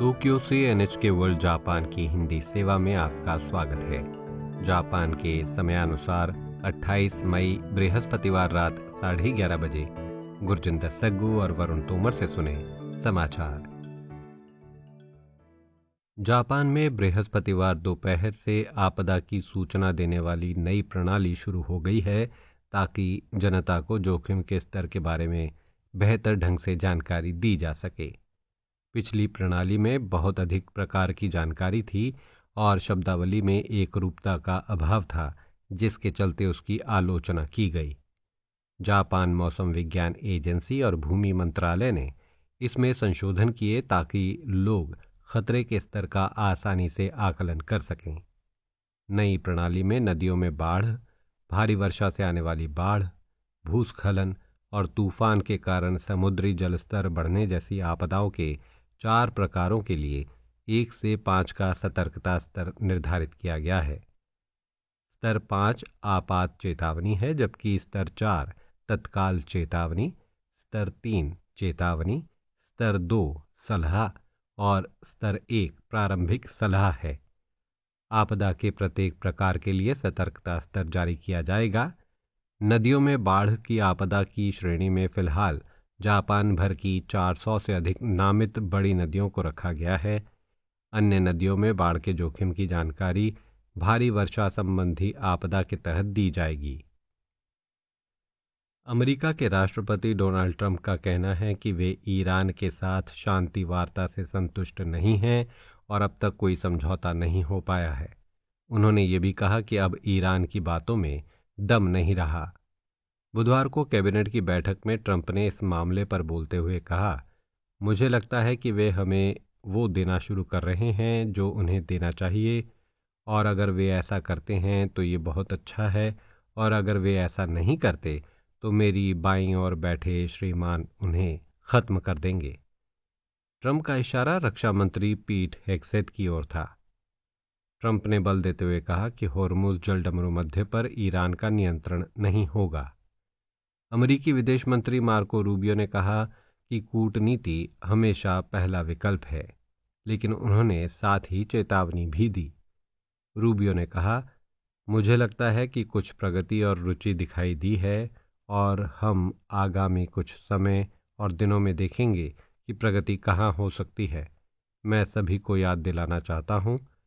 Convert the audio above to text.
Tokyo से NHK world Japan की हिंदी सेवा में आपका स्वागत है। जापान के समयानुसार 28 मई बृहस्पतिवार रात 11:30 बजे गुरजिंदर सग्गू और वरुण तोमर से सुने समाचार। जापान में बृहस्पतिवार दोपहर से आपदा की सूचना देने वाली नई प्रणाली शुरू हो गई है ताकि जनता को जोखिम के स्तर के बारे में बेहतर ढंग से जानकारी दी जा सके। पिछली प्रणाली में बहुत अधिक प्रकार की जानकारी थी और शब्दावली में एक रूपता का अभाव था, जिसके चलते उसकी आलोचना की गई। जापान मौसम विज्ञान एजेंसी और भूमि मंत्रालय ने इसमें संशोधन किए ताकि लोग खतरे के स्तर का आसानी से आकलन कर सकें। नई प्रणाली में नदियों में बाढ़, भारी वर्षा से आने वाली बाढ़, भूस्खलन और तूफान के कारण समुद्री जलस्तर बढ़ने जैसी आपदाओं के 4 प्रकारों के लिए 1 से 5 का सतर्कता स्तर निर्धारित किया गया है। स्तर 5 आपात चेतावनी है, जबकि स्तर 4 तत्काल चेतावनी, स्तर 3 चेतावनी, स्तर 2 सलाह और स्तर 1 प्रारंभिक सलाह है। आपदा के प्रत्येक प्रकार के लिए सतर्कता स्तर जारी किया जाएगा। नदियों में बाढ़ की आपदा की श्रेणी में फिलहाल जापान भर की 400 से अधिक नामित बड़ी नदियों को रखा गया है। अन्य नदियों में बाढ़ के जोखिम की जानकारी भारी वर्षा संबंधी आपदा के तहत दी जाएगी। अमेरिका के राष्ट्रपति डोनाल्ड ट्रंप का कहना है कि वे ईरान के साथ शांति वार्ता से संतुष्ट नहीं हैं और अब तक कोई समझौता नहीं हो पाया है। उन्होंने ये भी कहा कि अब ईरान की बातों में दम नहीं रहा। बुधवार को कैबिनेट की बैठक में ट्रंप ने इस मामले पर बोलते हुए कहा, मुझे लगता है कि वे हमें वो देना शुरू कर रहे हैं जो उन्हें देना चाहिए, और अगर वे ऐसा करते हैं तो ये बहुत अच्छा है, और अगर वे ऐसा नहीं करते तो मेरी बाईं ओर बैठे श्रीमान उन्हें ख़त्म कर देंगे। ट्रंप का इशारा रक्षा मंत्री पीट हेग्सेथ की ओर था। ट्रंप ने बल देते हुए कहा कि होर्मुज जलडमरू मध्य पर ईरान का नियंत्रण नहीं होगा। अमेरिकी विदेश मंत्री मार्को रूबियो ने कहा कि कूटनीति हमेशा पहला विकल्प है, लेकिन उन्होंने साथ ही चेतावनी भी दी। रूबियो ने कहा, मुझे लगता है कि कुछ प्रगति और रुचि दिखाई दी है और हम आगामी कुछ समय और दिनों में देखेंगे कि प्रगति कहाँ हो सकती है। मैं सभी को याद दिलाना चाहता हूँ